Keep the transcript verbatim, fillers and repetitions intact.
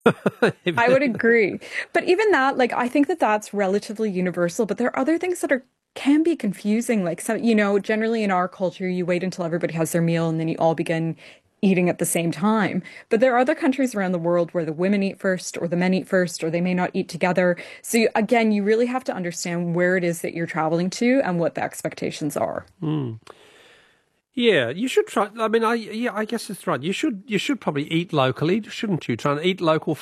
I would agree. But even that, like, I think that that's relatively universal, but there are other things that are can be confusing. Like, some, you know, generally in our culture, you wait until everybody has their meal and then you all begin eating at the same time. But there are other countries around the world where the women eat first or the men eat first or they may not eat together. So you, again, you really have to understand where it is that you're traveling to and what the expectations are. Mm. Yeah, you should try. I mean, I yeah, I guess it's right. You should you should probably eat locally, shouldn't you? Try and eat local